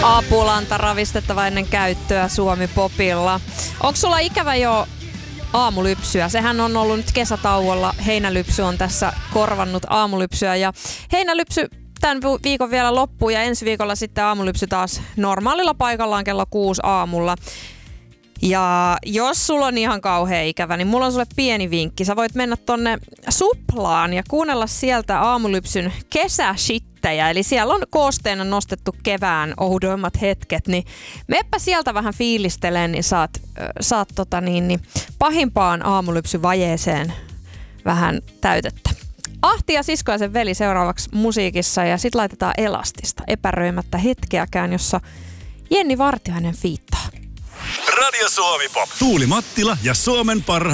Apulanta ravistettava ennen käyttöä Suomi Popilla. Onko sulla ikävä jo aamulypsyä? Sehän on ollut nyt kesätauolla. Heinälypsy on tässä korvannut aamulypsyä ja heinälypsy tämän viikon vielä loppuu ja ensi viikolla sitten aamulypsy taas normaalilla paikallaan kello 6 aamulla. Ja jos sulla on ihan kauhean ikävä, niin mulla on sulle pieni vinkki. Sä voit mennä tonne Suplaan ja kuunnella sieltä aamulypsyn kesäshittejä. Eli siellä on koosteena nostettu kevään oudoimmat hetket, niin meppä sieltä vähän fiilisteleen, niin saat pahimpaan aamulypsyvajeeseen vähän täytettä. Ahti ja Sisko ja sen veli seuraavaksi musiikissa ja sit laitetaan Elastista epäröimättä hetkeäkään, jossa Jenni Vartiainen fiittaa. Radio Suomi Pop. Tuuli Mattila ja Suomen parhaat